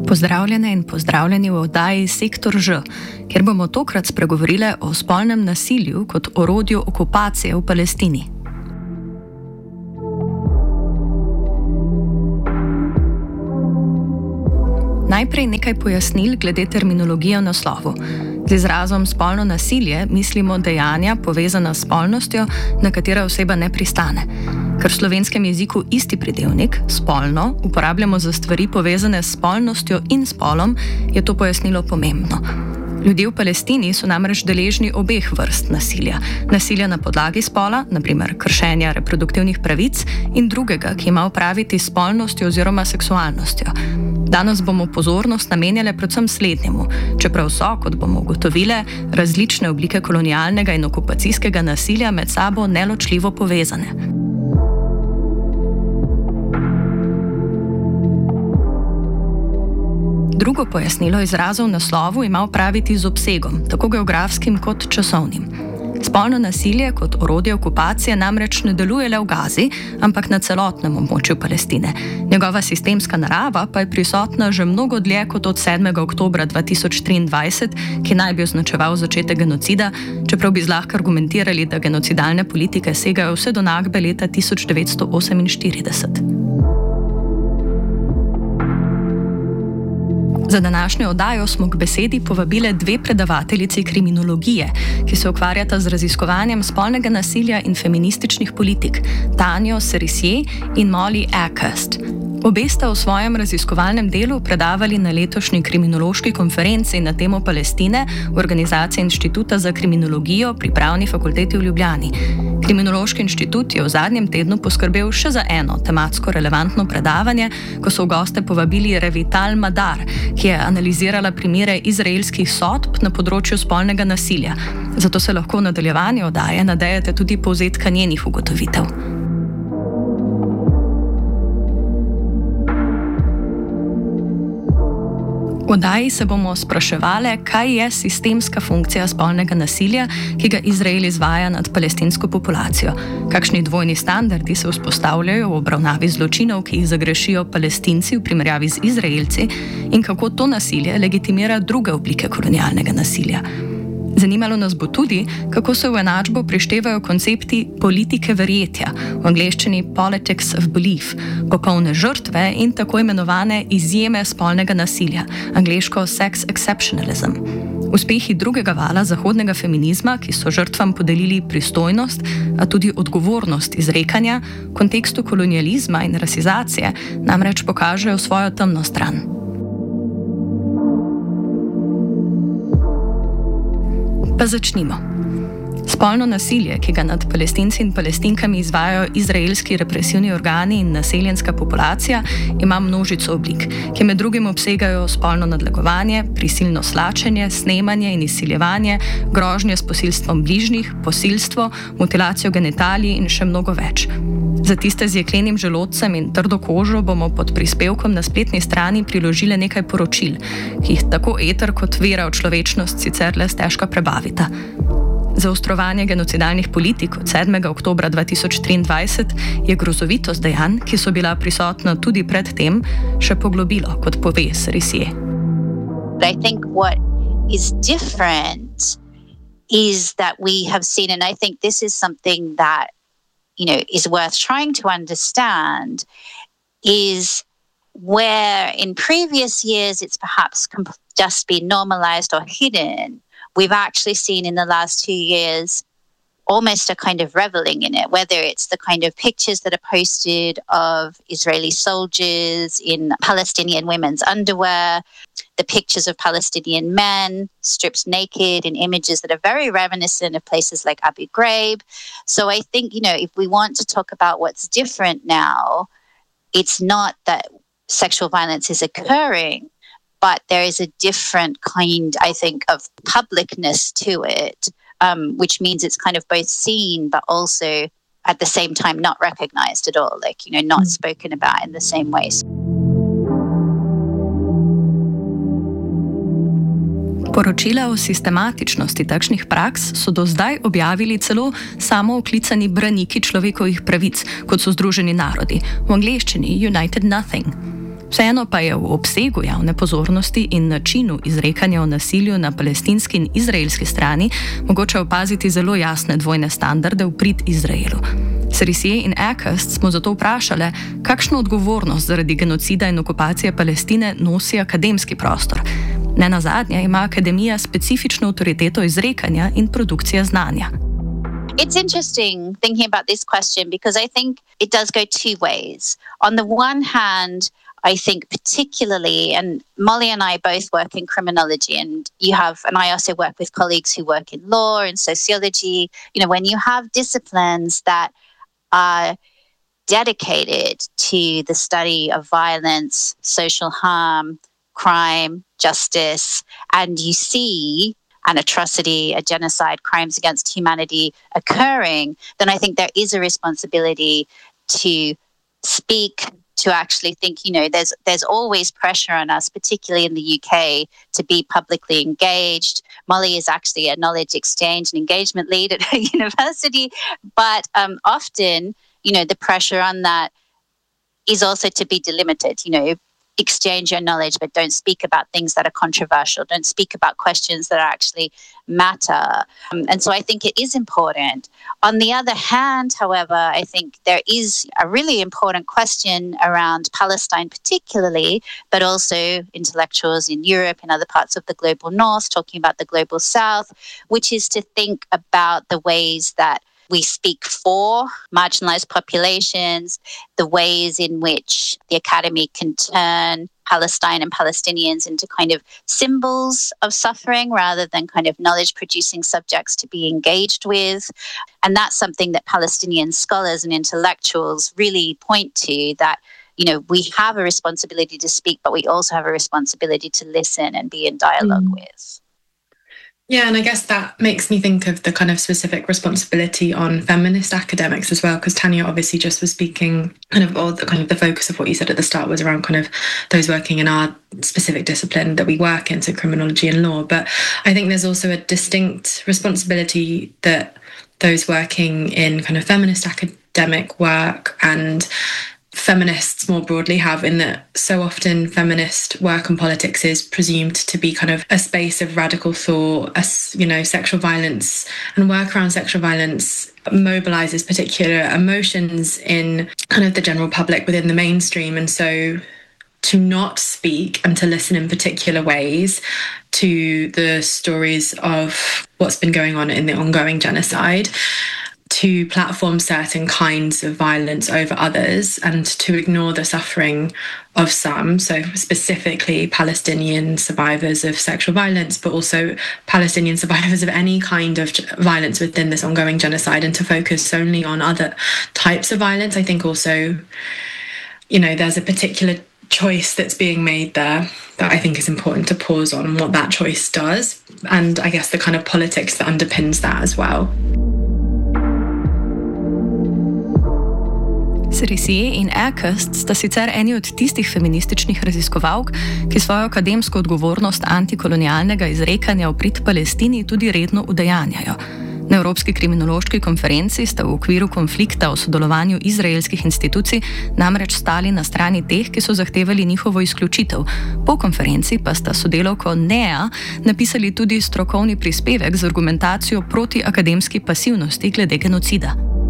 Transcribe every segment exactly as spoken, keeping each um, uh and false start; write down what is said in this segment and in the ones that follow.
Pozdravljene in pozdravljeni v oddaji Sektor Ž, kjer bomo tokrat spregovorile o spolnem nasilju kot orodju okupacije v Palestini. Najprej nekaj pojasnil glede terminologije v naslovu. Z izrazom spolno nasilje mislimo dejanja povezana s spolnostjo, na katera oseba ne pristane. Ker v slovenskem jeziku isti pridevnik, spolno, uporabljamo za stvari povezane s spolnostjo in spolom, je to pojasnilo pomembno. Ljudje v Palestini so namreč deležni obeh vrst nasilja. Nasilja na podlagi spola, na primer kršenja reproduktivnih pravic, in drugega, ki ima opraviti s spolnostjo oziroma seksualnostjo. Danes bomo pozornost namenjali predvsem slednjemu, čeprav so, kot bomo ugotovile, različne oblike kolonialnega in okupacijskega nasilja med sabo neločljivo povezane. Drugo pojasnilo izrazov v naslovu ima opraviti z obsegom, tako geografskim kot časovnim. Spolno nasilje kot orodje okupacije namreč ne deluje le v Gazi, ampak na celotnem območju Palestine. Njegova sistemska narava pa je prisotna že mnogo dlje kot od sedmega oktobra dva tisoč triindvajset, ki naj bi označeval začetek genocida, čeprav bi zlahka argumentirali, da genocidalne politike segajo vse do Nakbe leta tisoč devetsto oseminštirideset. Za današnjo oddajo smo k besedi povabile dve predavateljici kriminologije, ki se ukvarjata z raziskovanjem spolnega nasilja in feminističnih politik, Tanjo Cerisier in Molly Acurst. Obe sta v svojem raziskovalnem delu predavali na letošnji kriminološki konferenci na temo Palestine v organizaciji Inštituta za kriminologijo pri Pravni fakulteti v Ljubljani. Kriminološki inštitut je v zadnjem tednu poskrbel še za eno tematsko relevantno predavanje, ko so v goste povabili Revital Madar, ki je analizirala primere izraelskih sodb na področju spolnega nasilja. Zato se lahko v nadaljevanju oddaje nadejate tudi povzetka njenih ugotovitev. V oddaji se bomo spraševali, kaj je sistemska funkcija spolnega nasilja, ki ga Izrael izvaja nad palestinsko populacijo, kakšni dvojni standardi se vzpostavljajo v obravnavi zločinov, ki jih zagrešijo Palestinci v primerjavi z Izraelci, in kako to nasilje legitimira druge oblike kolonialnega nasilja. Zanimalo nas bo tudi, kako se v enačbo prištevajo koncepti politike verjetja, v angleščini politics of belief, popolne žrtve in tako imenovane izjeme spolnega nasilja, angleško sex exceptionalism. Uspehi drugega vala zahodnega feminizma, ki so žrtvam podelili pristojnost, a tudi odgovornost izrekanja, v kontekstu kolonializma in rasizacije namreč pokažejo svojo temno stran. Pa začnimo. Spolno nasilje, ki ga nad Palestinci in Palestinkami izvajajo izraelski represivni organi in naseljenska populacija, ima množico oblik, ki med drugim obsegajo spolno nadlegovanje, prisilno slačenje, snemanje in izsiljevanje, grožnje s posilstvom bližnjih, posilstvo, mutilacijo genitalij in še mnogo več. Za tiste z jeklenim želodcem in trdo kožo bomo pod prispevkom na spletni strani priložili nekaj poročil, ki jih tako eter kot vera v človečnost sicer le stežka prebavita. Zaostrovanje genocidalnih politik od sedmega oktobra dva tisoč triindvajset je grozovitost dejanj, ki so bila prisotna tudi pred tem, še poglobilo, kot pove Cerisier. I think what is different is that we have seen, and I think this is something that, you know, is worth trying to understand, is where in previous years it's perhaps just been normalized or hidden, we've actually seen in the last two years almost a kind of reveling in it, whether it's the kind of pictures that are posted of Israeli soldiers in Palestinian women's underwear, the pictures of Palestinian men stripped naked in images that are very reminiscent of places like Abu Ghraib. So I think, you know, if we want to talk about what's different now, it's not that sexual violence is occurring, but there is a different kind, I think, of publicness to it, um, which means it's kind of both seen, but also at the same time not recognized at all, like, you know, not spoken about in the same ways. Poročila o sistematičnosti takšnih praks so do zdaj objavili celo samooklicani braniki človekovih pravic, kot so Združeni narodi, v angleščini United Nothing. Vseeno pa je v obsegu javne pozornosti in načinu izrekanja o nasilju na palestinski in izraelski strani mogoče opaziti zelo jasne dvojne standarde v prid Izraelu. Cerisy in Akast smo zato vprašali, kakšno odgovornost zaradi genocida in okupacije Palestine nosi akademski prostor. Ne nazadnje ima akademija specifično avtoriteto izrekanja in produkcije znanja. It's interesting thinking about this question because I think it does go two ways. On the one hand, I think particularly, and Molly and I both work in criminology, and you have, and I also work with colleagues who work in law and sociology. You know, when you have disciplines that are dedicated to the study of violence, social harm, crime, justice, and you see an atrocity, a genocide, crimes against humanity occurring, then I think there is a responsibility to speak, to actually think, you know, there's there's always pressure on us, particularly in the U K, to be publicly engaged. Molly is actually a knowledge exchange and engagement lead at her university, but um, often, you know, the pressure on that is also to be delimited, you know, exchange your knowledge, but don't speak about things that are controversial. Don't speak about questions that actually matter. Um, and so I think it is important. On the other hand, however, I think there is a really important question around Palestine particularly, but also intellectuals in Europe and other parts of the global north talking about the global south, which is to think about the ways that we speak for marginalized populations, the ways in which the academy can turn Palestine and Palestinians into kind of symbols of suffering rather than kind of knowledge-producing subjects to be engaged with. And that's something that Palestinian scholars and intellectuals really point to, that, you know, we have a responsibility to speak, but we also have a responsibility to listen and be in dialogue mm. with. Yeah, and I guess that makes me think of the kind of specific responsibility on feminist academics as well, because Tanya obviously just was speaking kind of, or the kind of the focus of what you said at the start was around kind of those working in our specific discipline that we work in, so criminology and law. But I think there's also a distinct responsibility that those working in kind of feminist academic work and feminists more broadly have, in that so often feminist work and politics is presumed to be kind of a space of radical thought, as, you know, sexual violence and work around sexual violence mobilizes particular emotions in kind of the general public within the mainstream. And so to not speak and to listen in particular ways to the stories of what's been going on in the ongoing genocide, to platform certain kinds of violence over others, and to ignore the suffering of some, so specifically Palestinian survivors of sexual violence, but also Palestinian survivors of any kind of violence within this ongoing genocide, and to focus only on other types of violence. I think also, you know, there's a particular choice that's being made there that I think is important to pause on, and what that choice does, and I guess the kind of politics that underpins that as well. Cerisy in Akast sta sicer eni od tistih feminističnih raziskovalk, ki svojo akademsko odgovornost antikolonialnega izrekanja v prid Palestini tudi redno udejanjajo. Na Evropski kriminološki konferenci sta v okviru konflikta o sodelovanju izraelskih institucij namreč stali na strani teh, ki so zahtevali njihovo izključitev. Po konferenci pa sta sodelavko Nea napisali tudi strokovni prispevek z argumentacijo proti akademski pasivnosti glede genocida.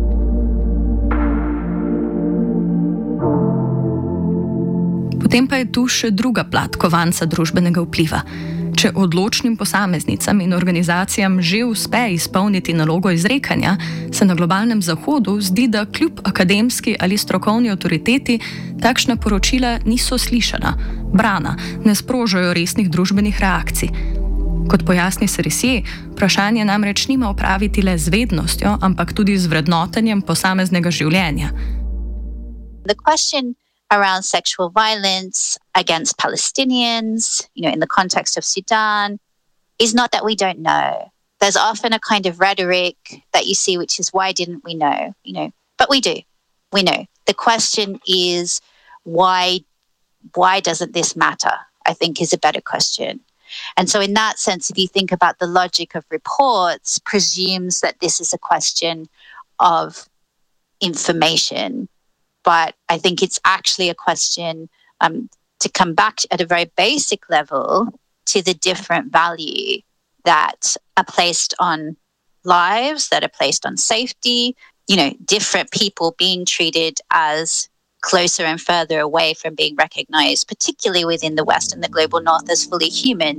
Potem pa je tu še druga plat kovanca družbenega vpliva. Če odločnim posameznicam in organizacijam že uspe izpolniti nalogo izrekanja, se na globalnem zahodu zdi, da kljub akademski ali strokovni avtoriteti takšna poročila niso slišana, brana, ne sprožajo resnih družbenih reakcij. Kot pojasni Cerisy, vprašanje namreč nima opraviti le z vednostjo, ampak tudi z vrednotenjem posameznega življenja. The question around sexual violence against Palestinians, you know, in the context of Sudan, is not that we don't know. There's often a kind of rhetoric that you see, which is, why didn't we know? You know, but we do. We know. The question is, why, why doesn't this matter? I think is a better question. And so in that sense, if you think about the logic of reports, presumes that this is a question of information. But I think it's actually a question um, to come back at a very basic level to the different value that are placed on lives, that are placed on safety, you know, different people being treated as closer and further away from being recognized, particularly within the West and the global North, as fully human.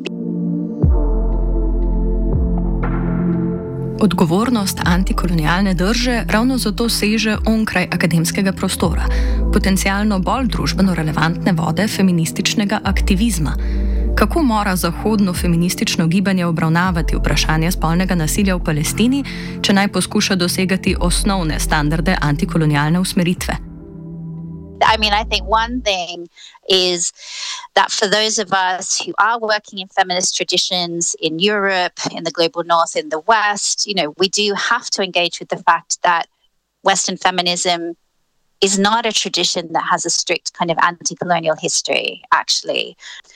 Odgovornost antikolonialne drže ravno zato seže onkraj akademskega prostora, potencialno bolj družbeno relevantne vode feminističnega aktivizma. Kako mora zahodno feministično gibanje obravnavati vprašanje spolnega nasilja v Palestini, če naj poskuša dosegati osnovne standarde antikolonialne usmeritve? I mean, I think one thing is that for those of us who are working in feminist traditions in Europe, in the global North, in the West, you know, we do have to engage with the fact that Western feminism is not a tradition that has a strict kind of anti-colonial history, actually.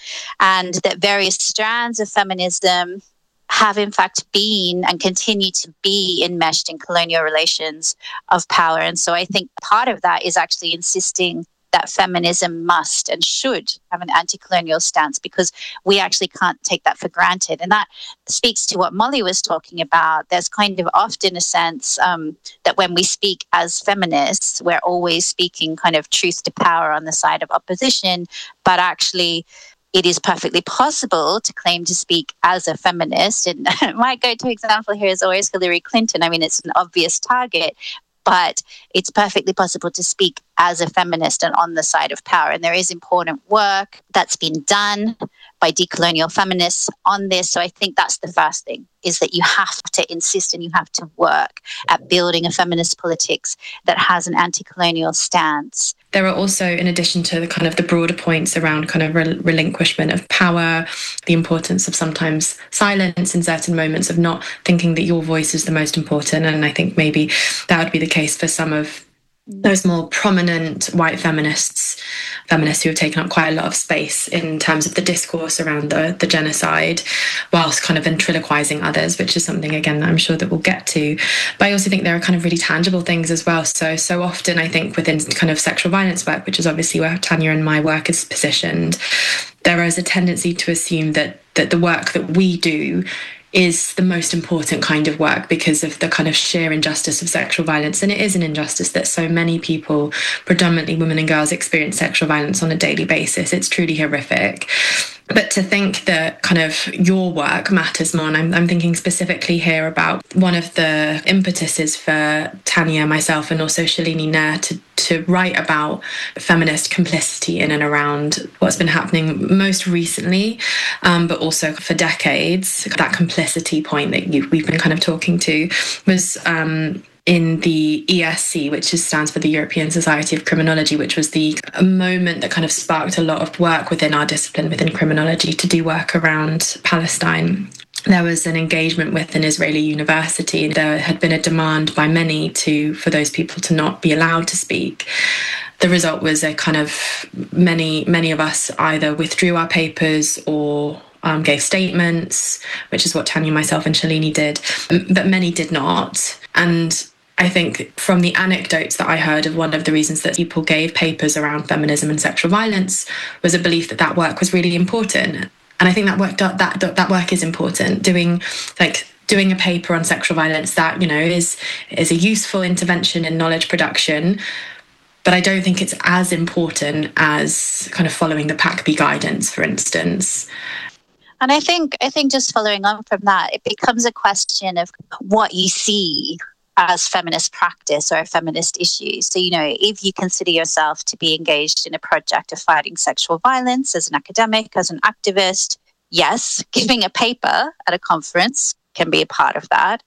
And that various strands of feminism have in fact been and continue to be enmeshed in colonial relations of power. And so I think part of that is actually insisting that feminism must and should have an anti-colonial stance, because we actually can't take that for granted. And that speaks to what Molly was talking about. There's kind of often a sense um, that when we speak as feminists, we're always speaking kind of truth to power on the side of opposition, but actually it is perfectly possible to claim to speak as a feminist. And my go-to example here is always Hillary Clinton. I mean, it's an obvious target, but it's perfectly possible to speak as a feminist and on the side of power. And there is important work that's been done by decolonial feminists on this. So I think that's the first thing, is that you have to insist and you have to work at building a feminist politics that has an anti-colonial stance. There are also, in addition to the kind of the broader points around kind of rel- relinquishment of power, the importance of sometimes silence in certain moments, of not thinking that your voice is the most important. And I think maybe that would be the case for some of those more prominent white feminists, feminists who have taken up quite a lot of space in terms of the discourse around the, the genocide, whilst kind of ventriloquizing others, which is something, again, that I'm sure that we'll get to. But I also think there are kind of really tangible things as well. So, so often I think within kind of sexual violence work, which is obviously where Tanya and my work is positioned, there is a tendency to assume that that the work that we do is the most important kind of work because of the kind of sheer injustice of sexual violence. And it is an injustice that so many people, predominantly women and girls, experience sexual violence on a daily basis. It's truly horrific. But to think that kind of your work matters more, and I'm, I'm thinking specifically here about one of the impetuses for Tanya, myself, and also Shalini Nair to, to write about feminist complicity in and around what's been happening most recently, um, but also for decades. That complicity point that you, we've been kind of talking to was um, in the E S C, which is, stands for the European Society of Criminology, which was the moment that kind of sparked a lot of work within our discipline, within criminology, to do work around Palestine. There was an engagement with an Israeli university. There had been a demand by many to for those people to not be allowed to speak. The result was a kind of many, many of us either withdrew our papers or um, gave statements, which is what Tanya, myself, and Shalini did, but many did not. And I think from the anecdotes that I heard of one of the reasons that people gave papers around feminism and sexual violence was a belief that that work was really important. And I think that work that that, that work is important. Doing like doing a paper on sexual violence, that, you know, is is a useful intervention in knowledge production. But I don't think it's as important as kind of following the P A C B guidance, for instance. And I think I think just following on from that, it becomes a question of what you see as feminist practice or feminist issues. So, you know, if you consider yourself to be engaged in a project of fighting sexual violence as an academic, as an activist, yes, giving a paper at a conference can be a part of that.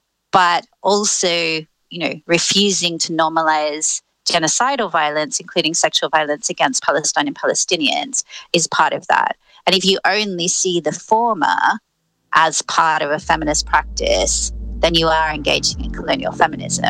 But also, you know, refusing to normalize genocidal violence, including sexual violence against Palestinian Palestinians, is part of that. And if you only see the former as part of a feminist practice, then you are engaging in colonial feminism.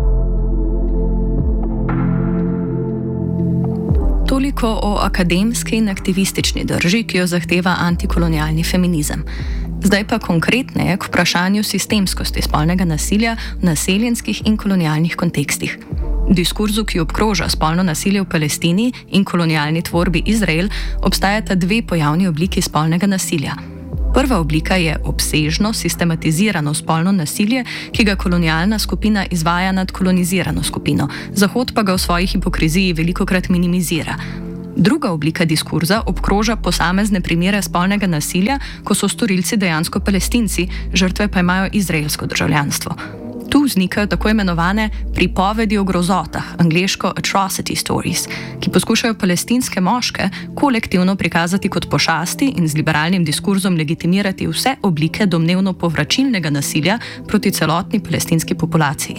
Toliko o akademski in aktivistični drži, ki jo zahteva antikolonialni feminizem. Zdaj pa konkretneje k vprašanju sistemskosti spolnega nasilja v naseljenskih in kolonialnih kontekstih. Diskurzu, ki obkroža spolno nasilje v Palestini in kolonialni tvorbi Izrael, obstajata dve pojavni obliki spolnega nasilja. Prva oblika je obsežno, sistematizirano spolno nasilje, ki ga kolonialna skupina izvaja nad kolonizirano skupino, Zahod pa ga v svoji hipokriziji velikokrat minimizira. Druga oblika diskurza obkroža posamezne primere spolnega nasilja, ko so storilci dejansko Palestinci, žrtve pa imajo izraelsko državljanstvo. Tu vznikajo tako imenovane pripovedi o grozotah, angleško atrocity stories, ki poskušajo palestinske moške kolektivno prikazati kot pošasti in z liberalnim diskurzom legitimirati vse oblike domnevno povračilnega nasilja proti celotni palestinski populaciji.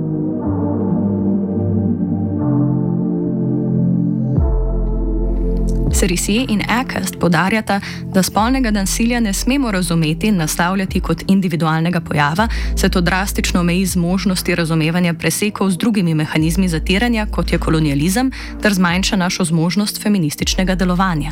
Cerisy in Acast poudarjata, da spolnega nasilja ne smemo razumeti in nastavljati kot individualnega pojava, saj to drastično omeji zmožnosti razumevanja presekov z drugimi mehanizmi zatiranja, kot je kolonializem, ter zmanjša našo zmožnost feminističnega delovanja.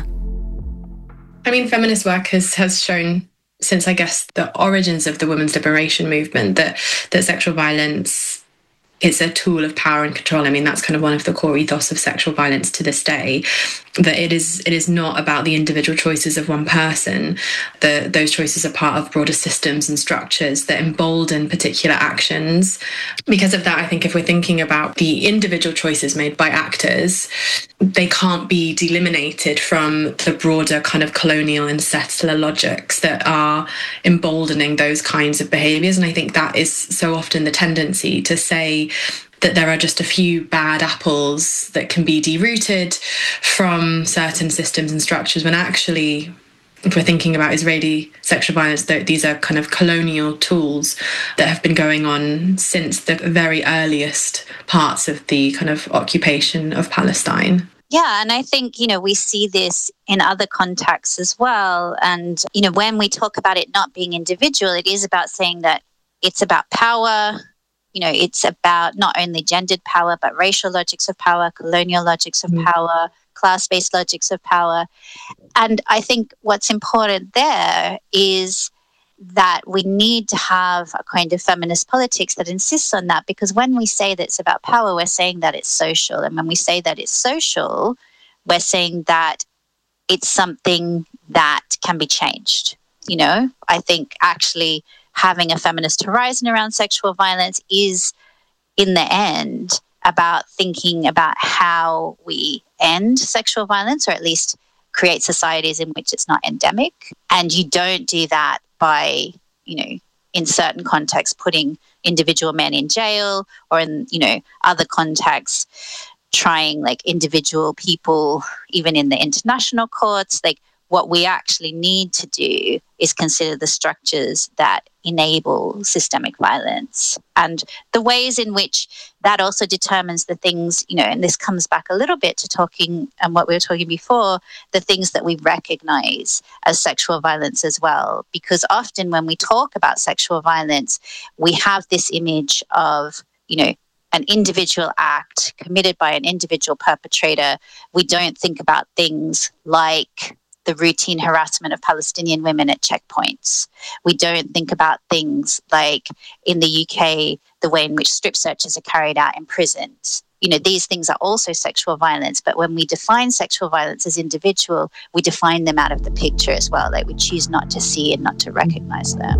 I mean, feminist work has, has shown since, I guess, the origins of the women's liberation movement that, that sexual violence is a tool of power and control. I mean, that's kind of one of the core ethos of sexual violence to this day, that it is it is not about the individual choices of one person. The, those choices are part of broader systems and structures that embolden particular actions. Because of that, I think if we're thinking about the individual choices made by actors, they can't be delimited from the broader kind of colonial and settler logics that are emboldening those kinds of behaviours. And I think that is so often the tendency to say that there are just a few bad apples that can be derooted from certain systems and structures, when actually, if we're thinking about Israeli sexual violence, these are kind of colonial tools that have been going on since the very earliest parts of the kind of occupation of Palestine. Yeah, and I think, you know, we see this in other contexts as well. And, you know, when we talk about it not being individual, it is about saying that it's about power. You know, it's about not only gendered power, but racial logics of power, colonial logics of mm. power, class-based logics of power. And I think what's important there is that we need to have a kind of feminist politics that insists on that, because when we say that it's about power, we're saying that it's social. And when we say that it's social, we're saying that it's something that can be changed. You know, I think actually having a feminist horizon around sexual violence is, in the end, about thinking about how we end sexual violence, or at least create societies in which it's not endemic. And you don't do that by, you know, in certain contexts, putting individual men in jail, or in, you know, other contexts, trying like individual people, even in the international courts. Like, what we actually need to do is consider the structures that enable systemic violence and the ways in which that also determines the things, you know, and this comes back a little bit to talking and what we were talking before, the things that we recognize as sexual violence as well. Because often when we talk about sexual violence, we have this image of, you know, an individual act committed by an individual perpetrator. We don't think about things like the routine harassment of Palestinian women at checkpoints. We don't think about things like, in the U K, the way in which strip searches are carried out in prisons. You know, these things are also sexual violence, but when we define sexual violence as individual, we define them out of the picture as well. Like, we choose not to see and not to recognize them.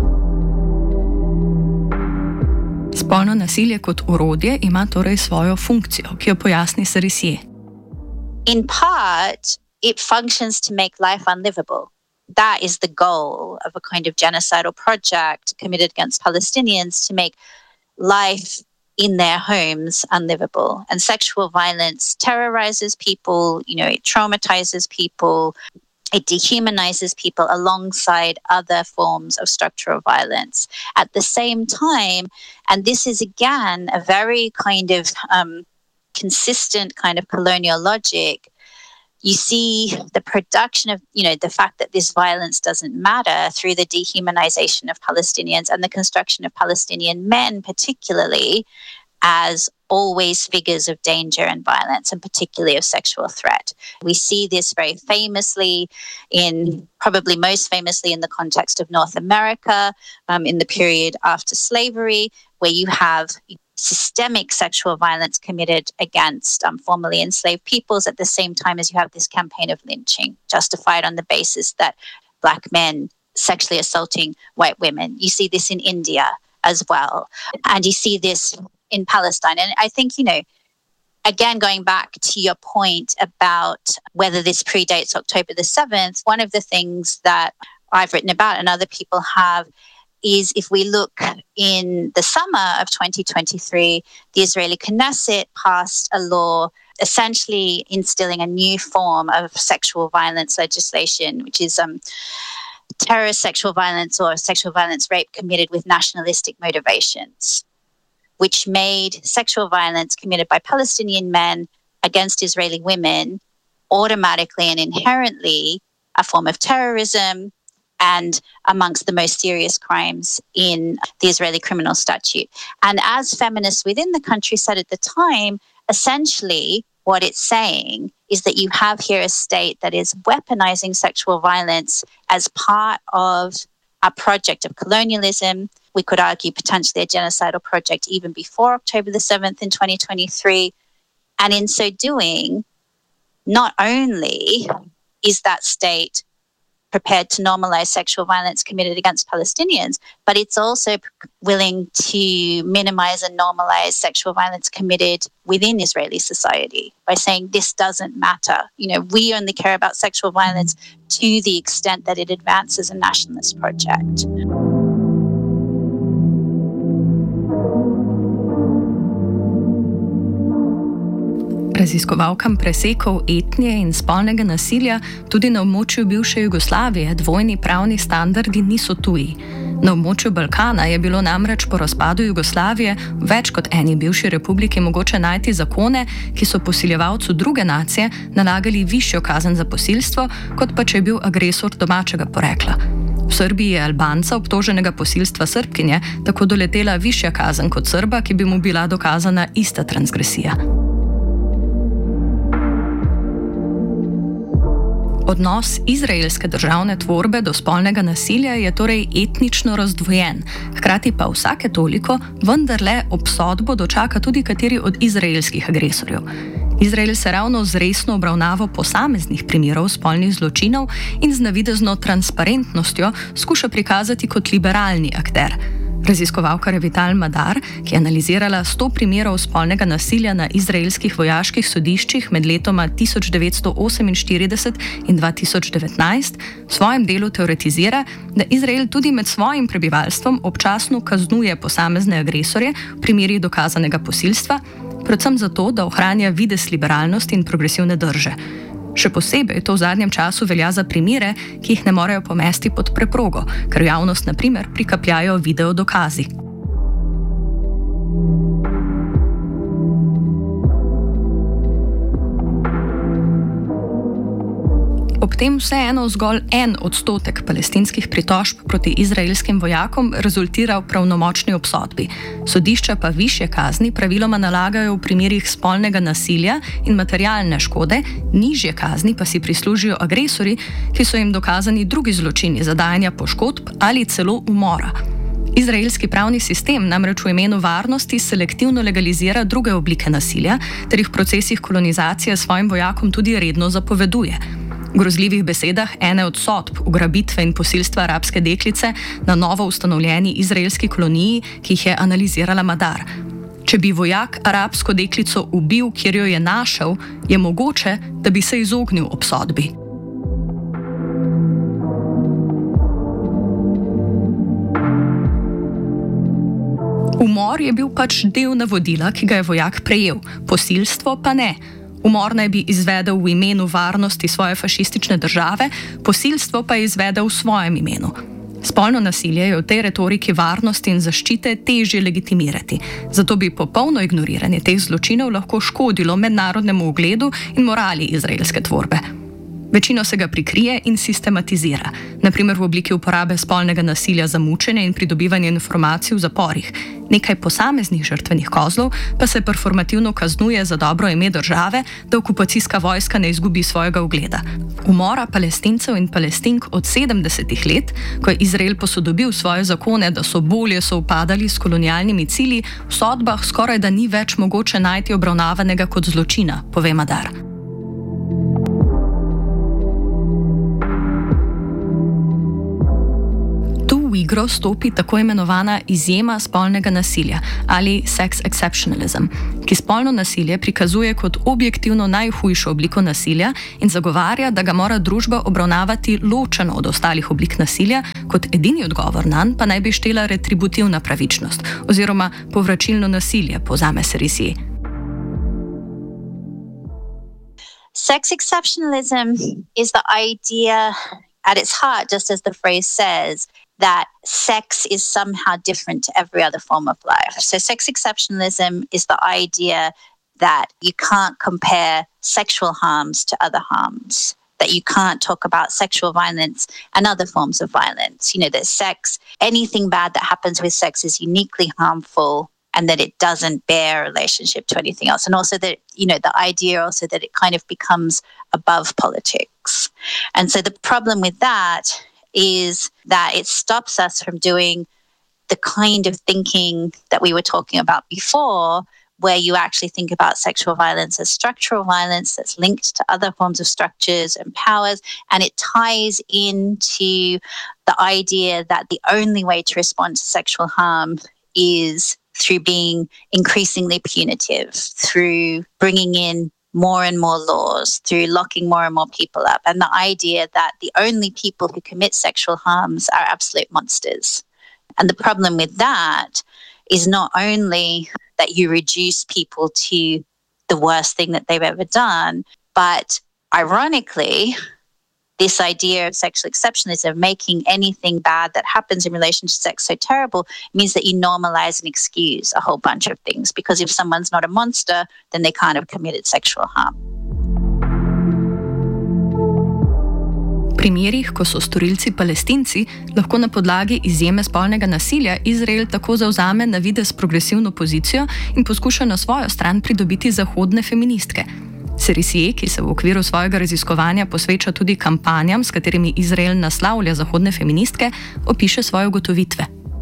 Spolno nasilje kot orodje ima torej svojo funkcijo, ki jo pojasni Cerisy. In part, it functions to make life unlivable. That is the goal of a kind of genocidal project committed against Palestinians, to make life in their homes unlivable. And sexual violence terrorizes people, you know, it traumatizes people, it dehumanizes people alongside other forms of structural violence. At the same time, and this is again a very kind of um, consistent kind of colonial logic, you see the production of, you know, the fact that this violence doesn't matter through the dehumanization of Palestinians and the construction of Palestinian men, particularly, as always figures of danger and violence, and particularly of sexual threat. We see this very famously in, probably most famously in the context of North America, um, in the period after slavery, where you have systemic sexual violence committed against um, formerly enslaved peoples at the same time as you have this campaign of lynching, justified on the basis that black men sexually assaulting white women. You see this in India as well. And you see this in Palestine. And I think, you know, again, going back to your point about whether this predates October the seventh, one of the things that I've written about and other people have is if we look in the summer of twenty twenty-three, the Israeli Knesset passed a law essentially instilling a new form of sexual violence legislation, which is um, terrorist sexual violence or sexual violence rape committed with nationalistic motivations, which made sexual violence committed by Palestinian men against Israeli women automatically and inherently a form of terrorism and amongst the most serious crimes in the Israeli criminal statute. And as feminists within the country said at the time, essentially what it's saying is that you have here a state that is weaponizing sexual violence as part of a project of colonialism. We could argue potentially a genocidal project even before October the seventh in twenty twenty-three. And in so doing, not only is that state prepared to normalize sexual violence committed against Palestinians, but it's also willing to minimize and normalize sexual violence committed within Israeli society by saying this doesn't matter. You know, we only care about sexual violence to the extent that it advances a nationalist project. Raziskovalkam presekov etnije in spolnega nasilja tudi na območju bivše Jugoslavije dvojni pravni standardi niso tuji. Na območju Balkana je bilo namreč po razpadu Jugoslavije več kot eni bivši republiki mogoče najti zakone, ki so posiljevalcu druge nacije nalagali višjo kazen za posilstvo, kot pa če je bil agresor domačega porekla. V Srbiji je Albanca, obtoženega posilstva Srbkinje, tako doletela višja kazen kot Srba, ki bi mu bila dokazana ista transgresija. Odnos izraelske državne tvorbe do spolnega nasilja je torej etnično razdvojen, hkrati pa vsake toliko vendarle obsodbo dočaka tudi kateri od izraelskih agresorjev. Izrael se ravno z resno obravnavo posameznih primerov spolnih zločinov in z navidezno transparentnostjo skuša prikazati kot liberalni akter. Raziskovalka Revital Madar, ki je analizirala sto primerov spolnega nasilja na izraelskih vojaških sodiščih med letoma tisoč devetsto oseminštirideset in dva tisoč devetnajst, v svojem delu teoretizira, da Izrael tudi med svojim prebivalstvom občasno kaznuje posamezne agresorje v primerih dokazanega posilstva, predvsem zato, da ohranja videz liberalnosti in progresivne drže. Še posebej to v zadnjem času velja za primere, ki jih ne morejo pomesti pod preprogo, ker v javnost na primer prikapljajo video dokazi. Ob tem vseeno zgolj en odstotek palestinskih pritožb proti izraelskim vojakom rezultira v pravnomočni obsodbi. Sodišča pa višje kazni praviloma nalagajo v primerih spolnega nasilja in materialne škode, nižje kazni pa si prislužijo agresorji, ki so jim dokazani drugi zločini zadajanja poškodb ali celo umora. Izraelski pravni sistem namreč v imenu varnosti selektivno legalizira druge oblike nasilja, ter jih v procesih kolonizacije svojim vojakom tudi redno zapoveduje. V grozljivih besedah ene od sodb ugrabitve in posilstva arabske deklice na novo ustanovljeni izraelski koloniji, ki jih je analizirala Madar. Če bi vojak arabsko deklico ubil, kjer jo je našel, je mogoče, da bi se izognil obsodbi. Umor je bil pač del navodila, ki ga je vojak prejel, posilstvo pa ne. Umor naj bi izvedel v imenu varnosti svoje fašistične države, posilstvo pa je izvedel v svojem imenu. Spolno nasilje je v tej retoriki varnosti in zaščite težje legitimirati, zato bi popolno ignoriranje teh zločinov lahko škodilo mednarodnemu ugledu in morali izraelske tvorbe. Večino se ga prikrije in sistematizira, naprimer v obliki uporabe spolnega nasilja za mučenje in pridobivanje informacij v zaporih. Nekaj posameznih žrtvenih kozlov pa se performativno kaznuje za dobro ime države, da okupacijska vojska ne izgubi svojega ugleda. Umora Palestincev in Palestink od sedemdesetih let, ko je Izrael posodobil svoje zakone, da so bolje sovpadali s kolonialnimi cilji, v sodbah skoraj da ni več mogoče najti obravnavanega kot zločina, pove Madar. V igro stopi tako imenovana izjema spolnega nasilja ali sex exceptionalism, ki spolno nasilje prikazuje kot objektivno najhujšo obliko nasilja in zagovarja, da ga mora družba obravnavati ločeno od ostalih oblik nasilja, kot edini odgovor nanj pa naj bi štela retributivna pravičnost oziroma povračilno nasilje, povzame C R C. Sex exceptionalism is the idea at its heart, just as the phrase says, that sex is somehow different to every other form of life. So sex exceptionalism is the idea that you can't compare sexual harms to other harms, that you can't talk about sexual violence and other forms of violence. You know, that sex, anything bad that happens with sex is uniquely harmful and that it doesn't bear a relationship to anything else. And also that, you know, the idea also that it kind of becomes above politics. And so the problem with that is that it stops us from doing the kind of thinking that we were talking about before, where you actually think about sexual violence as structural violence that's linked to other forms of structures and powers, and it ties into the idea that the only way to respond to sexual harm is through being increasingly punitive, through bringing in more and more laws, through locking more and more people up, and the idea that the only people who commit sexual harms are absolute monsters. And the problem with that is not only that you reduce people to the worst thing that they've ever done, but ironically, this idea of sexual exceptionalism, making anything bad that happens in relation to sex so terrible, means that you normalize and excuse a whole bunch of things. Because if someone's not a monster, then they can't have committed sexual harm. V primerih, ko so storilci Palestinci, lahko na podlagi izjeme spolnega nasilja Izrael tako zavzame na videz progresivno pozicijo in poskuša na svojo stran pridobiti zahodne feministke. C R C, ki se v okviru svojega raziskovanja posveča tudi kampanjam, s katerimi Izrael naslavlja zahodne feministke, opiše svoje ugotovitve.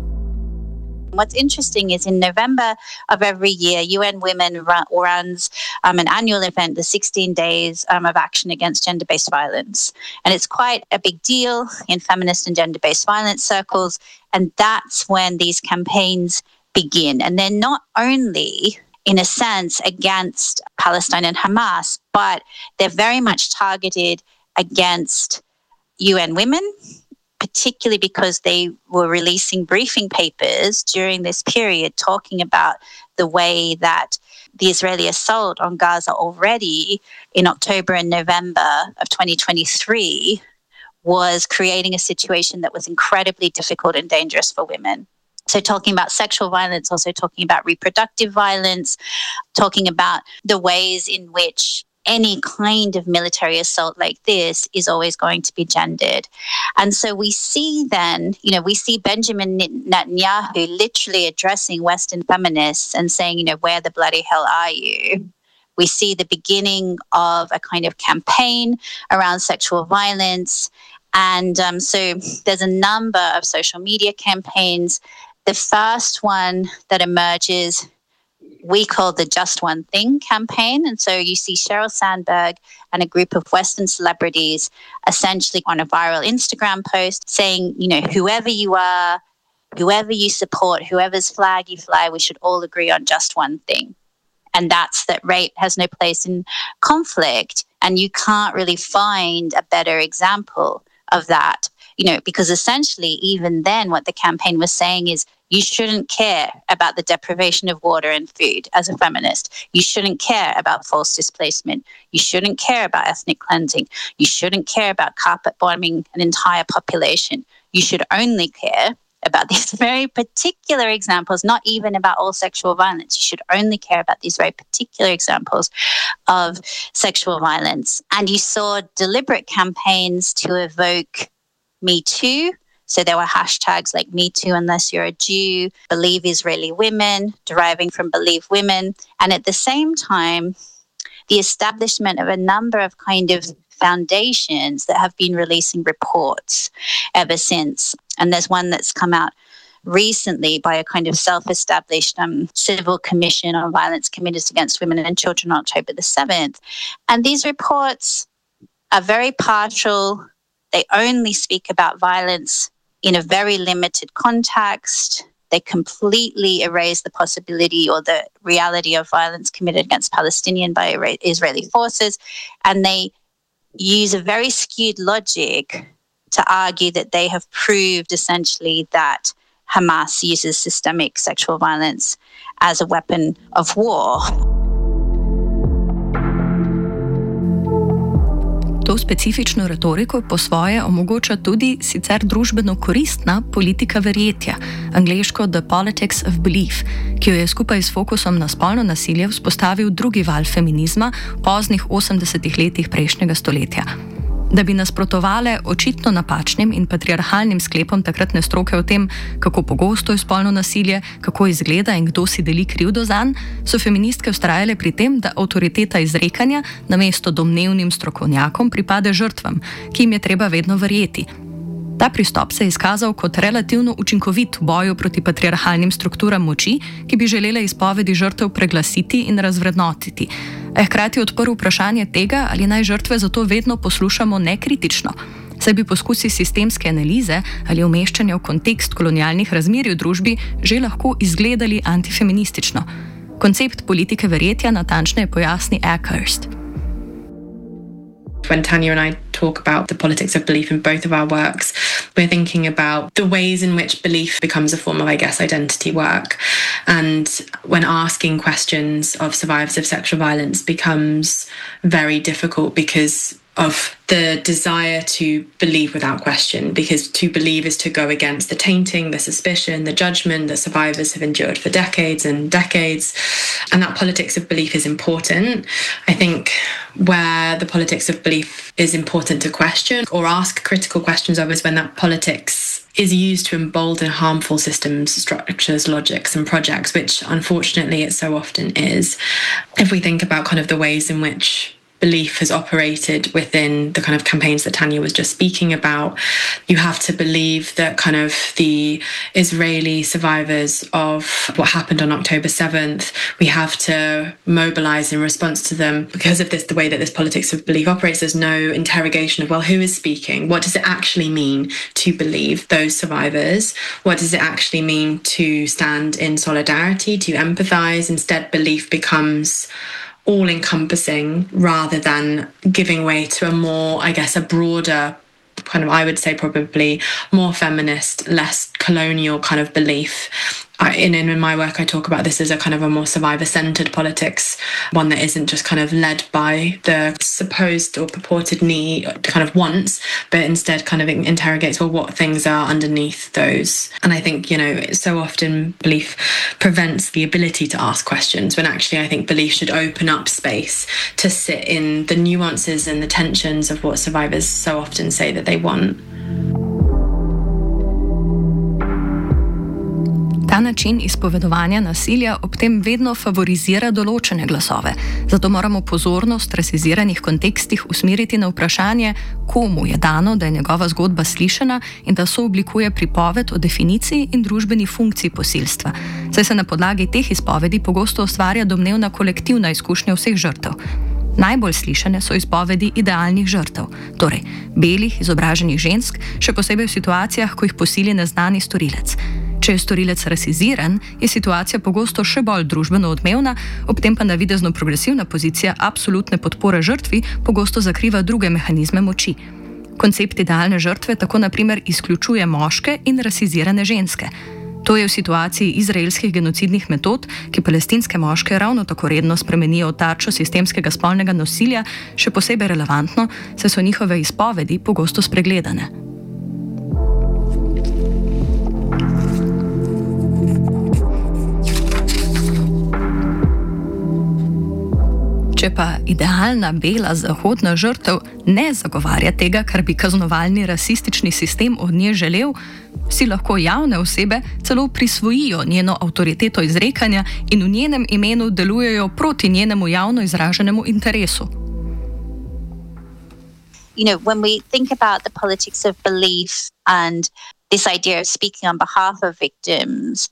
What's interesting is in November of every year, U N Women run, runs um, an annual event, the sixteen days um, of action against gender-based violence. And it's quite a big deal in feminist and gender-based violence circles. And that's when these campaigns begin. And they're not only, in a sense, against Palestine and Hamas, but they're very much targeted against U N Women, particularly because they were releasing briefing papers during this period talking about the way that the Israeli assault on Gaza already in October and November of twenty twenty-three was creating a situation that was incredibly difficult and dangerous for women. So talking about sexual violence, also talking about reproductive violence, talking about the ways in which any kind of military assault like this is always going to be gendered. And so we see then, you know, we see Benjamin Netanyahu literally addressing Western feminists and saying, you know, where the bloody hell are you? We see the beginning of a kind of campaign around sexual violence. And um, so there's a number of social media campaigns. The first one that emerges we call the Just One Thing campaign. And so you see Sheryl Sandberg and a group of Western celebrities essentially on a viral Instagram post saying, you know, whoever you are, whoever you support, whoever's flag you fly, we should all agree on just one thing. And that's that rape has no place in conflict. And you can't really find a better example of that, you know, because essentially even then what the campaign was saying is you shouldn't care about the deprivation of water and food as a feminist. You shouldn't care about forced displacement. You shouldn't care about ethnic cleansing. You shouldn't care about carpet bombing an entire population. You should only care about these very particular examples, not even about all sexual violence. You should only care about these very particular examples of sexual violence. And you saw deliberate campaigns to evoke Me Too. So there were hashtags like Me Too Unless You're a Jew, Believe Israeli Women, deriving from Believe Women. And at the same time, the establishment of a number of kind of foundations that have been releasing reports ever since. And there's one that's come out recently by a kind of self-established um, civil commission on violence committed against women and children on October the seventh. And these reports are very partial. They only speak about violence in a very limited context. They completely erase the possibility or the reality of violence committed against Palestinians by Israeli forces. And they use a very skewed logic to argue that they have proved essentially that Hamas uses systemic sexual violence as a weapon of war. To specifično retoriko po svoje omogoča tudi sicer družbeno koristna politika verjetja, angleško The Politics of Belief, ki jo je skupaj s fokusom na spolno nasilje vzpostavil drugi val feminizma v poznih osemdesetih letih prejšnjega stoletja. Da bi nasprotovale očitno napačnim in patriarhalnim sklepom takratne stroke o tem, kako pogosto je spolno nasilje, kako izgleda in kdo si deli krivdo zanj, so feministke vztrajale pri tem, da avtoriteta izrekanja namesto domnevnim strokovnjakom pripade žrtvam, ki jim je treba vedno verjeti. Ta pristop se je izkazal kot relativno učinkovit v boju proti patriarhalnim strukturam moči, ki bi želele izpovedi žrtev preglasiti in razvrednotiti. A je hkrati odprl vprašanje tega, ali naj žrtve zato vedno poslušamo nekritično. Saj bi poskusi sistemske analize ali umeščanja v kontekst kolonialnih razmerij v družbi že lahko izgledali antifeministično. Koncept politike verjetja natančneje pojasni Ackhurst. When Tanya and I talk about the politics of belief in both of our works, we're thinking about the ways in which belief becomes a form of, I guess, identity work. And when asking questions of survivors of sexual violence becomes very difficult because of the desire to believe without question, because to believe is to go against the tainting, the suspicion, the judgment that survivors have endured for decades and decades. And that politics of belief is important. I think where the politics of belief is important to question or ask critical questions of is when that politics is used to embolden harmful systems, structures, logics, and projects, which unfortunately it so often is. If we think about kind of the ways in which belief has operated within the kind of campaigns that Tanya was just speaking about, you have to believe that kind of the Israeli survivors of what happened on October seventh, we have to mobilize in response to them. Because of this, the way that this politics of belief operates, there's no interrogation of, well, who is speaking? What does it actually mean to believe those survivors? What does it actually mean to stand in solidarity, to empathize? Instead, belief becomes all-encompassing rather than giving way to a more, I guess, a broader kind of, I would say probably more feminist, less colonial kind of belief. I, in, in my work, I talk about this as a kind of a more survivor-centred politics, one that isn't just kind of led by the supposed or purported need, kind of wants, but instead kind of interrogates, well, what things are underneath those. And I think, you know, so often belief prevents the ability to ask questions, when actually I think belief should open up space to sit in the nuances and the tensions of what survivors so often say that they want. Ta način izpovedovanja nasilja ob tem vedno favorizira določene glasove, zato moramo pozornost v rasiziranih kontekstih usmeriti na vprašanje, komu je dano, da je njegova zgodba slišana in da sooblikuje pripoved o definiciji in družbeni funkciji posilstva, saj se na podlagi teh izpovedi pogosto ustvarja domnevna kolektivna izkušnja vseh žrtev. Najbolj slišane so izpovedi idealnih žrtev, torej belih, izobraženih žensk, še posebej v situacijah, ko jih posili neznani storilec. Če je storilec rasiziran, je situacija pogosto še bolj družbeno odmevna, ob tem pa navidezno progresivna pozicija absolutne podpore žrtvi pogosto zakriva druge mehanizme moči. Koncept idealne žrtve tako na primer izključuje moške in rasizirane ženske. To je v situaciji izraelskih genocidnih metod, ki palestinske moške ravno tako redno spremenijo v tarčo sistemskega spolnega nasilja, še posebej relevantno, saj so njihove izpovedi pogosto spregledane. Če pa idealna bela zahodna žrtev ne zagovarja tega, kar bi kaznovalni rasistični sistem od nje želel, si lahko javne osebe celo prisvojijo njeno avtoriteto izrekanja in v njenem imenu delujejo proti njenemu javno izraženemu interesu. You know, when we think about the politics of belief and this idea of speaking on behalf of victims,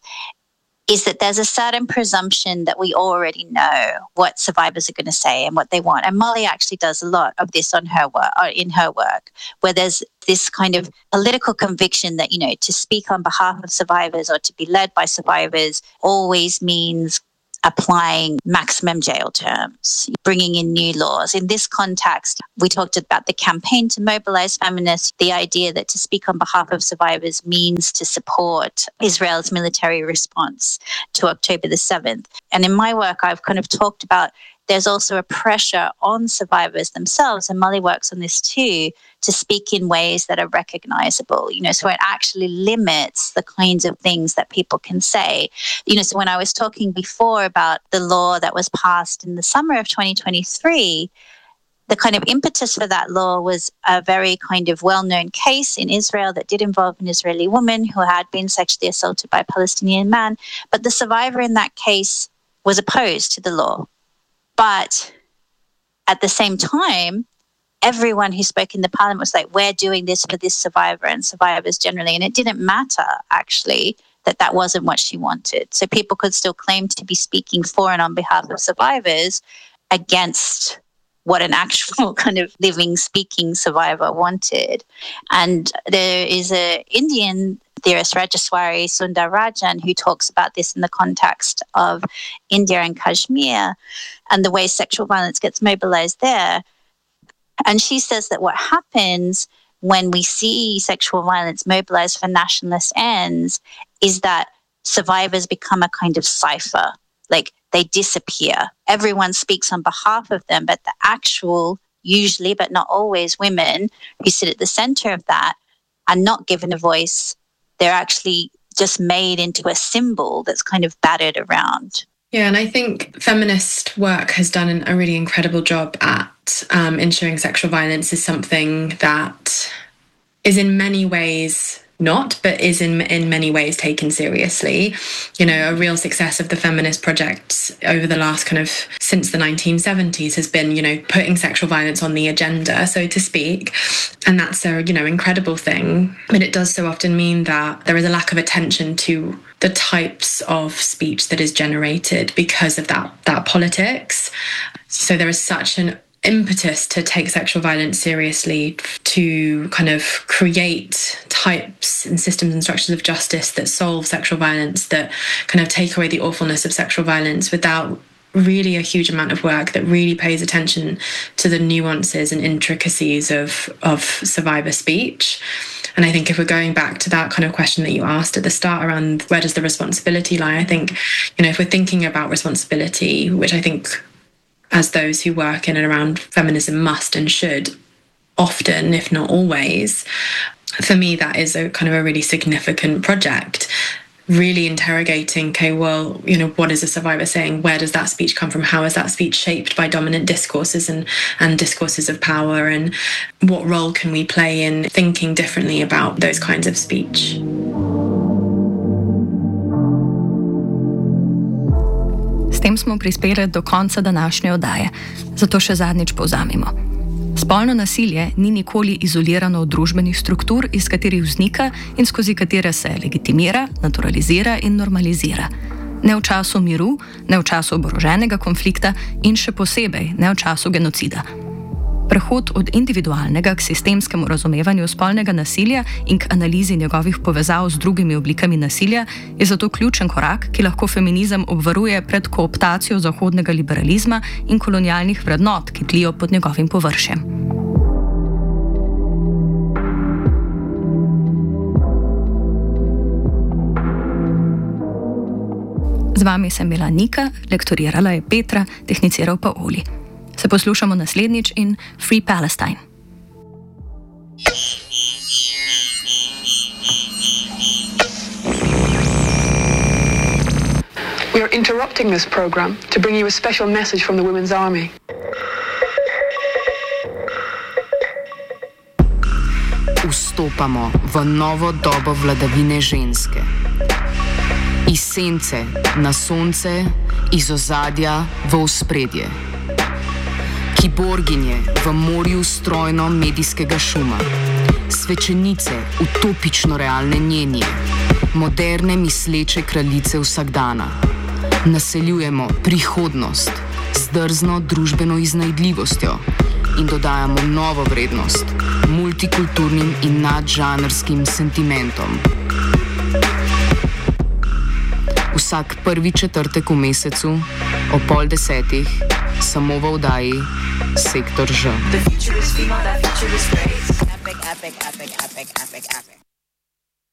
is that there's a certain presumption that we already know what survivors are going to say and what they want. And Molly actually does a lot of this on her work, or in her work, where there's this kind of political conviction that, you know, to speak on behalf of survivors or to be led by survivors always means applying maximum jail terms, bringing in new laws. In this context, we talked about the campaign to mobilize feminists, the idea that to speak on behalf of survivors means to support Israel's military response to October the seventh. And in my work, I've kind of talked about there's also a pressure on survivors themselves, and Molly works on this too, to speak in ways that are recognizable, you know, so it actually limits the kinds of things that people can say. You know, so when I was talking before about the law that was passed in the summer of twenty twenty-three, the kind of impetus for that law was a very kind of well-known case in Israel that did involve an Israeli woman who had been sexually assaulted by a Palestinian man, but the survivor in that case was opposed to the law. But at the same time, everyone who spoke in the parliament was like, we're doing this for this survivor and survivors generally. And it didn't matter, actually, that that wasn't what she wanted. So people could still claim to be speaking for and on behalf of survivors against what an actual kind of living, speaking survivor wanted. And there is an Indian theorist, Rajeswari Sundararajan, who talks about this in the context of India and Kashmir and the way sexual violence gets mobilized there. And she says that what happens when we see sexual violence mobilized for nationalist ends is that survivors become a kind of cipher, like they disappear. Everyone speaks on behalf of them, but the actual, usually, but not always, women who sit at the center of that are not given a voice. They're actually just made into a symbol that's kind of battered around. Yeah, and I think feminist work has done a really incredible job at um, ensuring sexual violence is something that is in many ways not, but is in in many ways taken seriously. You know, a real success of the feminist project over the last kind of since the nineteen seventies has been, you know, putting sexual violence on the agenda, so to speak. And that's a, you know, incredible thing. But it does so often mean that there is a lack of attention to the types of speech that is generated because of that that politics. So there is such an impetus to take sexual violence seriously, to kind of create types and systems and structures of justice that solve sexual violence, that kind of take away the awfulness of sexual violence, without really a huge amount of work that really pays attention to the nuances and intricacies of, of survivor speech. And I think if we're going back to that kind of question that you asked at the start around where does the responsibility lie, I think, you know, if we're thinking about responsibility, which I think as those who work in and around feminism must and should often, if not always, for me, that is a kind of a really significant project. Really interrogating, okay, well, you know, what is a survivor saying? Where does that speech come from? How is that speech shaped by dominant discourses and, and discourses of power? And what role can we play in thinking differently about those kinds of speech? S tem smo prispeli do konca današnje oddaje, zato še zadnjič povzamemo. Spolno nasilje ni nikoli izolirano od družbenih struktur, iz katerih vznika in skozi katere se legitimira, naturalizira in normalizira. Ne v času miru, ne v času oboroženega konflikta in še posebej ne v času genocida. Prehod od individualnega k sistemskemu razumevanju spolnega nasilja in k analizi njegovih povezav z drugimi oblikami nasilja je zato ključen korak, ki lahko feminizem obvaruje pred kooptacijo zahodnega liberalizma in kolonialnih vrednot, ki tlijo pod njegovim površjem. Z vami sem bila Nika, lektorirala je Petra, tehniciral pa Oli. Se poslušamo naslednjič in Free Palestine. We are interrupting this program to bring you a special message from the Women's Army. vstopamo v novo dobo vladavine ženske. Iz sence na sonce, iz ozadja v ospredje. Kiborginje v morju strojno medijskega šuma. Svečenice, utopično realne njenje. Moderne misleče kraljice vsakdana. Naseljujemo prihodnost z drzno družbeno iznajdljivostjo in dodajamo novo vrednost multikulturnim in nadžanrskim sentimentom. Vsak prvi četrtek v mesecu, o pol desetih, samo v oddaji Sektor Ž. The future is female, that future is great. Epic, epic, epic, epic, epic, epic.